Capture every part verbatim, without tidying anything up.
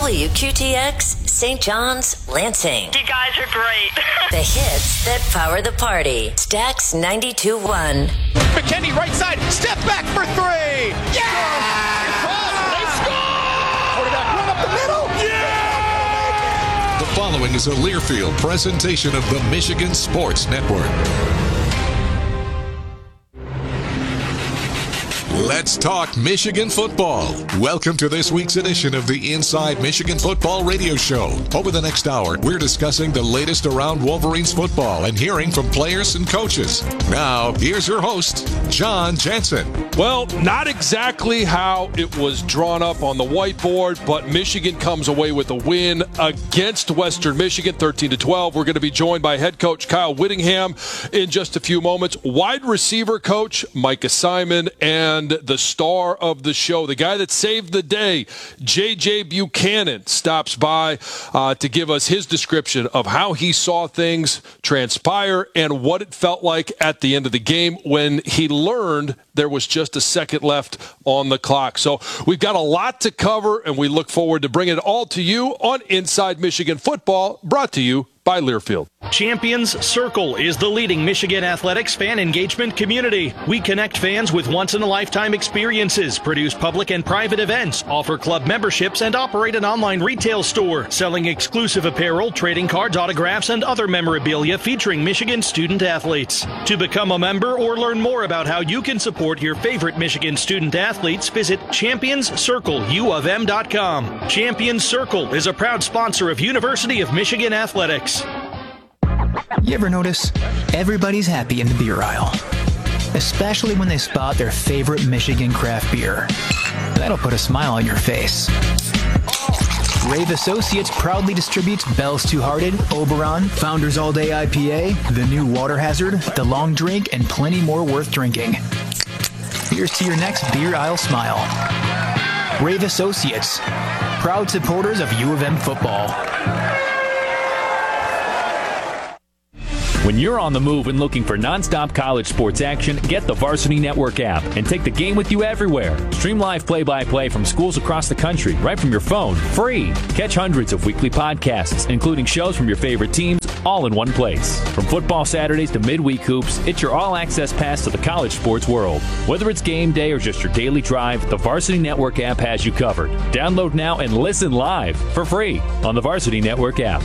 W Q T X, Saint John's, Lansing. You guys are great. The hits that power the party. Stax ninety-two point one. McKinney, right side, step back for three. Yeah! They score! Quarterback run up the middle. Yeah! The following is a Learfield presentation of the Michigan Sports Network. Let's talk Michigan football. Welcome to this week's edition of the Inside Michigan Football Radio Show. Over the next hour, we're discussing the latest around Wolverines football and hearing from players and coaches. Now, here's your host, John Jansen. Well, not exactly how it was drawn up on the whiteboard, but Michigan comes away with a win against Western Michigan, thirteen to twelve. We're going to be joined by head coach Kyle Whittingham in just a few moments. Wide receiver coach Micah Simon, and the star of the show, the guy that saved the day, J J Buchanan, stops by uh, to give us his description of how he saw things transpire and what it felt like at the end of the game when he learned there was just a second left on the clock. So we've got a lot to cover, and we look forward to bringing it all to you on Inside Michigan Football, brought to you by Learfield. Champions Circle is the leading Michigan athletics fan engagement community. We connect fans with once-in-a-lifetime experiences, produce public and private events, offer club memberships, and operate an online retail store, selling exclusive apparel, trading cards, autographs, and other memorabilia featuring Michigan student athletes. To become a member or learn more about how you can support your favorite Michigan student athletes, visit champions circle u of m dot com. Champions Circle is a proud sponsor of University of Michigan Athletics. You ever notice everybody's happy in the beer aisle, especially when they spot their favorite Michigan craft beer? That'll put a smile on your face. Rave Associates proudly distributes Bell's Two-Hearted, Oberon, Founders All Day I P A, the new Water Hazard, the Long Drink, and plenty more worth drinking. Here's to your next beer aisle smile. Rave Associates, proud supporters of U of M football. When you're on the move and looking for nonstop college sports action, get the Varsity Network app and take the game with you everywhere. Stream live play-by-play from schools across the country right from your phone, free. Catch hundreds of weekly podcasts, including shows from your favorite teams, all in one place. From football Saturdays to midweek hoops, it's your all-access pass to the college sports world. Whether it's game day or just your daily drive, the Varsity Network app has you covered. Download now and listen live for free on the Varsity Network app.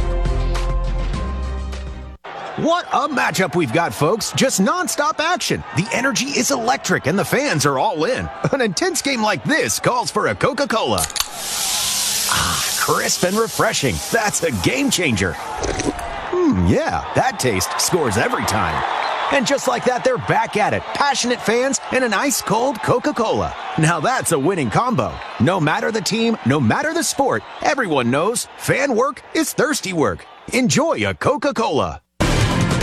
What a matchup we've got, folks. Just nonstop action. The energy is electric and the fans are all in. An intense game like this calls for a Coca-Cola. Ah, crisp and refreshing. That's a game changer. Hmm, yeah, that taste scores every time. And just like that, they're back at it. Passionate fans and an ice-cold Coca-Cola. Now that's a winning combo. No matter the team, no matter the sport, everyone knows fan work is thirsty work. Enjoy a Coca-Cola.